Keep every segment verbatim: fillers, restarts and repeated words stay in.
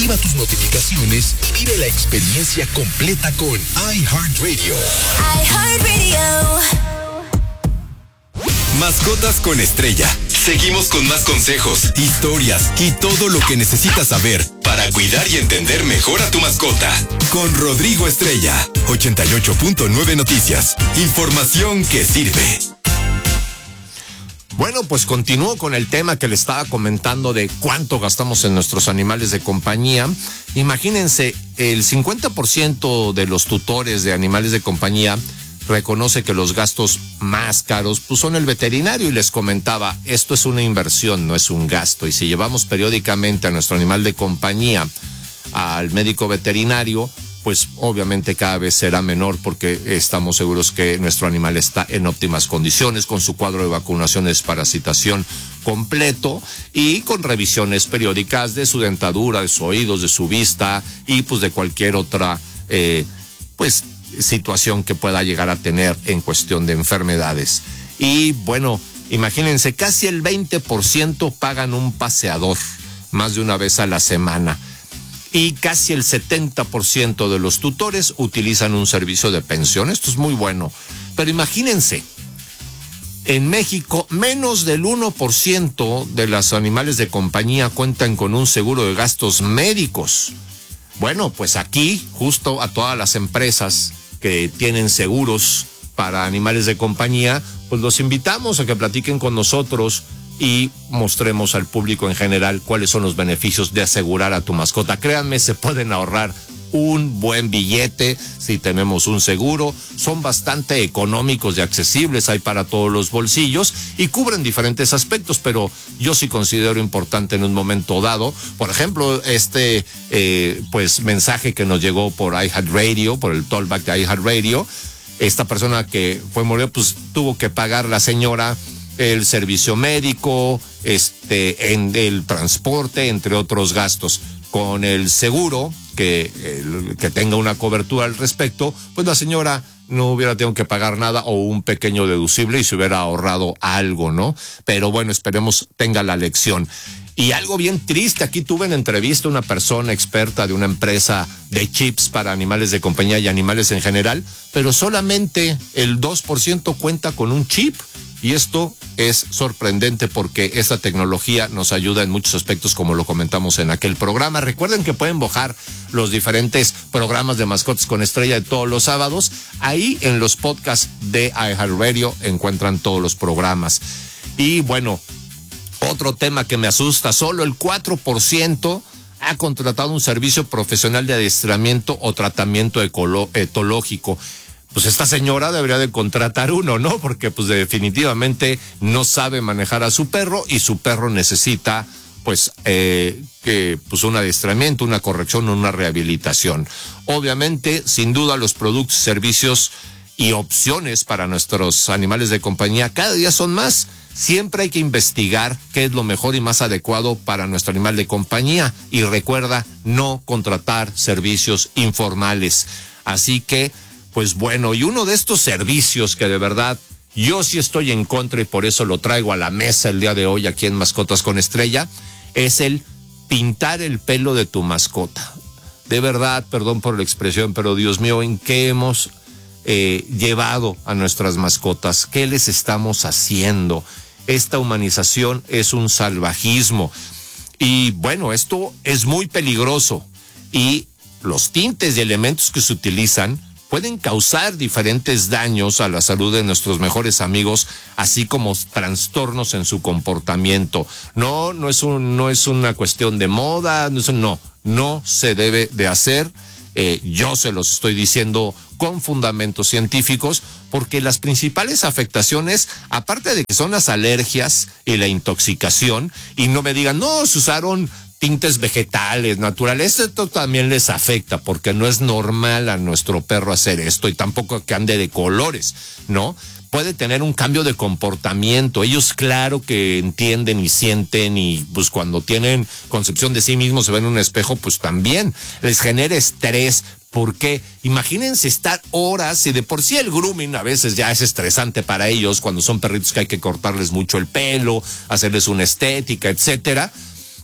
activa tus notificaciones y vive la experiencia completa con iHeartRadio. iHeartRadio. Mascotas con Estrella. Seguimos con más consejos, historias y todo lo que necesitas saber para cuidar y entender mejor a tu mascota. Con Rodrigo Estrella, ochenta y ocho punto nueve Noticias. Información que sirve. Bueno, pues continúo con el tema que le estaba comentando de cuánto gastamos en nuestros animales de compañía. Imagínense, el cincuenta por ciento de los tutores de animales de compañía reconoce que los gastos más caros pues son el veterinario, y les comentaba, esto es una inversión, no es un gasto, y si llevamos periódicamente a nuestro animal de compañía al médico veterinario, pues obviamente cada vez será menor, porque estamos seguros que nuestro animal está en óptimas condiciones, con su cuadro de vacunación, desparasitación completo y con revisiones periódicas de su dentadura, de sus oídos, de su vista y pues de cualquier otra eh, pues situación que pueda llegar a tener en cuestión de enfermedades. Y bueno, imagínense, casi el veinte por ciento pagan un paseador más de una vez a la semana, y casi el setenta por ciento de los tutores utilizan un servicio de pensión. Esto es muy bueno, pero imagínense, en México menos del uno por ciento de los animales de compañía cuentan con un seguro de gastos médicos. Bueno, pues aquí, justo a todas las empresas que tienen seguros para animales de compañía, pues los invitamos a que platiquen con nosotros y mostremos al público en general cuáles son los beneficios de asegurar a tu mascota. Créanme, se pueden ahorrar un buen billete si tenemos un seguro. Son bastante económicos y accesibles, hay para todos los bolsillos y cubren diferentes aspectos, pero yo sí considero importante en un momento dado, por ejemplo, este eh, pues mensaje que nos llegó por iHeartRadio, por el tollback de iHeartRadio. Esta persona que fue murió, pues tuvo que pagar la señora el servicio médico, este, en el transporte, entre otros gastos. Con el seguro, que, el, que tenga una cobertura al respecto, pues la señora no hubiera tenido que pagar nada o un pequeño deducible y se hubiera ahorrado algo, ¿no? Pero bueno, esperemos tenga la lección. Y algo bien triste, aquí tuve en entrevista una persona experta de una empresa de chips para animales de compañía y animales en general, pero solamente el dos por ciento cuenta con un chip. Y esto es sorprendente porque esta tecnología nos ayuda en muchos aspectos, como lo comentamos en aquel programa. Recuerden que pueden bajar los diferentes programas de Mascotas con Estrella de todos los sábados. Ahí en los podcasts de iHeartRadio encuentran todos los programas. Y bueno, otro tema que me asusta, solo el cuatro por ciento ha contratado un servicio profesional de adiestramiento o tratamiento ecolo- etológico. Pues esta señora debería de contratar uno, ¿no? Porque pues definitivamente no sabe manejar a su perro y su perro necesita pues eh, que pues un adiestramiento, una corrección, una rehabilitación. Obviamente, sin duda, los productos, servicios y opciones para nuestros animales de compañía cada día son más. Siempre hay que investigar qué es lo mejor y más adecuado para nuestro animal de compañía. Y recuerda, no contratar servicios informales. Así que pues bueno, y uno de estos servicios que de verdad yo sí estoy en contra y por eso lo traigo a la mesa el día de hoy aquí en Mascotas con Estrella, es el pintar el pelo de tu mascota. De verdad, perdón por la expresión, pero Dios mío, ¿en qué hemos eh, llevado a nuestras mascotas? ¿Qué les estamos haciendo? Esta humanización es un salvajismo. Y bueno, esto es muy peligroso. Y los tintes y elementos que se utilizan pueden causar diferentes daños a la salud de nuestros mejores amigos, así como trastornos en su comportamiento. No, no es un, no es una cuestión de moda, no, es un, no, no se debe de hacer. Eh, yo se los estoy diciendo con fundamentos científicos, porque las principales afectaciones, aparte de que son las alergias y la intoxicación, y no me digan, no, se usaron tintes vegetales, naturales, esto también les afecta, porque no es normal a nuestro perro hacer esto, y tampoco que ande de colores, ¿no? Puede tener un cambio de comportamiento. Ellos claro que entienden y sienten, y pues cuando tienen concepción de sí mismos, se ven en un espejo, pues también les genera estrés. Porque imagínense estar horas, y de por sí el grooming a veces ya es estresante para ellos cuando son perritos que hay que cortarles mucho el pelo, hacerles una estética, etcétera.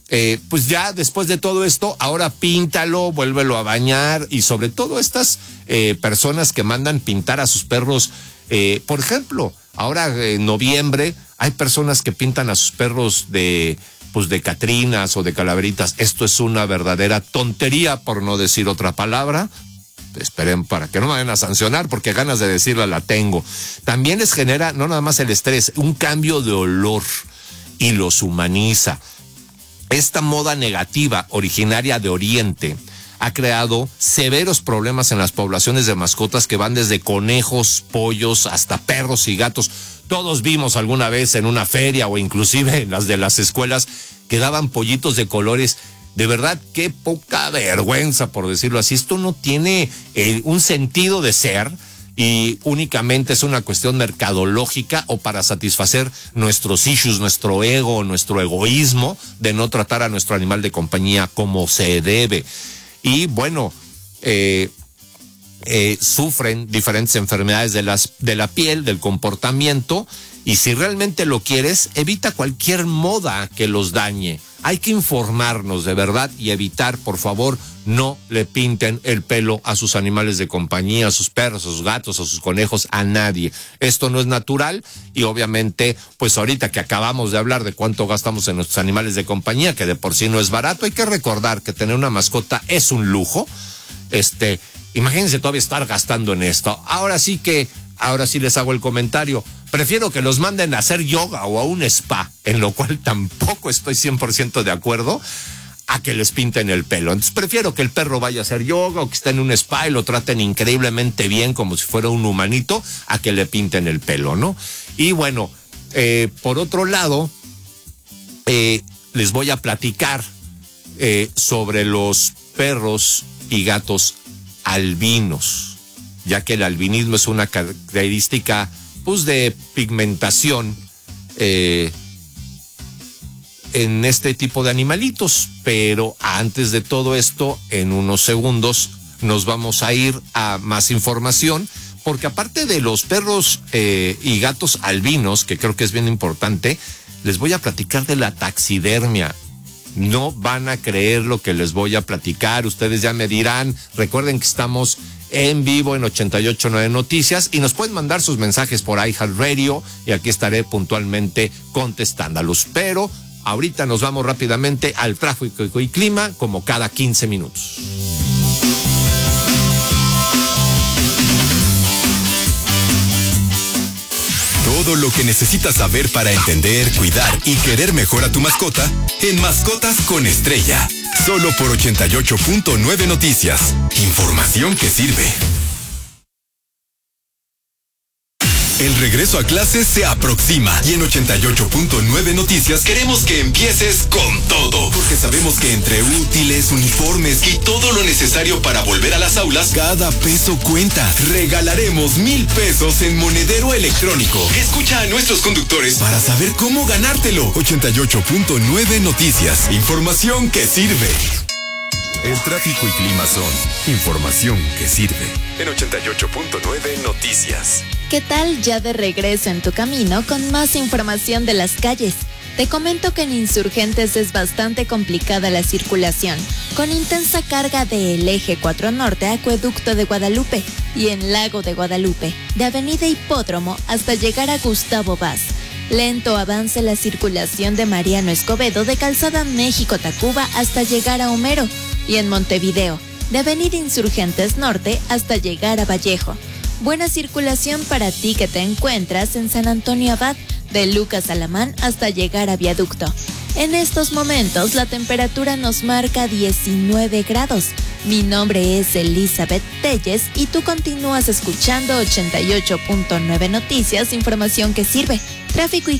Eh, pues ya después de todo esto, ahora píntalo, vuélvelo a bañar y sobre todo estas eh, personas que mandan pintar a sus perros, eh, por ejemplo, ahora en noviembre hay personas que pintan a sus perros de, pues de catrinas o de calaveritas. Esto es una verdadera tontería, por no decir otra palabra. Esperen para que no me vayan a sancionar porque ganas de decirla la tengo. También les genera no nada más el estrés, un cambio de olor y los humaniza. Esta moda negativa originaria de Oriente ha creado severos problemas en las poblaciones de mascotas que van desde conejos, pollos, hasta perros y gatos. Todos vimos alguna vez en una feria o inclusive en las de las escuelas que daban pollitos de colores. De verdad, qué poca vergüenza, por decirlo así. Esto no tiene eh, un sentido de ser y únicamente es una cuestión mercadológica o para satisfacer nuestros issues, nuestro ego, nuestro egoísmo de no tratar a nuestro animal de compañía como se debe. Y bueno, eh, eh, sufren diferentes enfermedades de, las, de la piel, del comportamiento, y si realmente lo quieres, evita cualquier moda que los dañe. Hay que informarnos de verdad y evitar, por favor, no le pinten el pelo a sus animales de compañía, a sus perros, a sus gatos, a sus conejos, a nadie. Esto no es natural y obviamente, pues ahorita que acabamos de hablar de cuánto gastamos en nuestros animales de compañía, que de por sí no es barato, hay que recordar que tener una mascota es un lujo. Este, imagínense todavía estar gastando en esto. Ahora sí que, ahora sí les hago el comentario. Prefiero que los manden a hacer yoga o a un spa, en lo cual tampoco estoy cien por ciento de acuerdo, a que les pinten el pelo. Entonces prefiero que el perro vaya a hacer yoga o que esté en un spa y lo traten increíblemente bien como si fuera un humanito, a que le pinten el pelo, ¿no? Y bueno, eh, por otro lado, eh, les voy a platicar eh, sobre los perros y gatos albinos, ya que el albinismo es una característica pues de pigmentación eh, en este tipo de animalitos. Pero antes de todo esto, en unos segundos nos vamos a ir a más información, porque aparte de los perros eh, y gatos albinos, que creo que es bien importante, les voy a platicar de la taxidermia. No van a creer lo que les voy a platicar, ustedes ya me dirán. Recuerden que estamos en vivo en ochenta y ocho punto nueve Noticias y nos pueden mandar sus mensajes por iHeartRadio y aquí estaré puntualmente contestándolos. Pero ahorita nos vamos rápidamente al tráfico y clima, como cada quince minutos. Todo lo que necesitas saber para entender, cuidar y querer mejor a tu mascota en Mascotas con Estrella. Solo por ochenta y ocho punto nueve Noticias. Información que sirve. El regreso a clases se aproxima y en ochenta y ocho punto nueve Noticias queremos que empieces con todo. Porque sabemos que entre útiles, uniformes y todo lo necesario para volver a las aulas, cada peso cuenta. Regalaremos mil pesos en monedero electrónico. Escucha a nuestros conductores para saber cómo ganártelo. ochenta y ocho punto nueve Noticias. Información que sirve. El tráfico y clima son información que sirve. En ochenta y ocho punto nueve Noticias. ¿Qué tal? Ya de regreso en tu camino con más información de las calles. Te comento que en Insurgentes es bastante complicada la circulación, con intensa carga del eje cuatro Norte a Acueducto de Guadalupe y en Lago de Guadalupe, de Avenida Hipódromo hasta llegar a Gustavo Vaz. Lento avance la circulación de Mariano Escobedo de Calzada México-Tacuba hasta llegar a Homero y en Montevideo, de Avenida Insurgentes Norte hasta llegar a Vallejo. Buena circulación para ti que te encuentras en San Antonio Abad, de Lucas Alamán hasta llegar a Viaducto. En estos momentos la temperatura nos marca diecinueve grados. Mi nombre es Elizabeth Telles y tú continúas escuchando ochenta y ocho punto nueve Noticias, información que sirve. Tráfico y